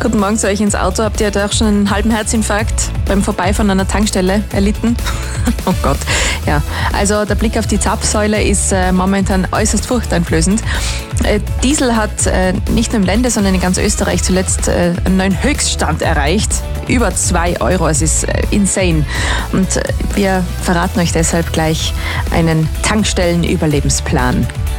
Guten Morgen zu euch ins Auto. Habt ihr da auch schon einen halben Herzinfarkt beim Vorbeifahren an einer Tankstelle erlitten? Oh Gott, ja. Also der Blick auf die Zapfsäule ist momentan äußerst furchteinflößend. Diesel hat nicht nur im Lande, sondern in ganz Österreich zuletzt einen neuen Höchststand erreicht. Über 2 Euro, es ist insane. Und wir verraten euch deshalb gleich einen Tankstellen-Überlebensplan.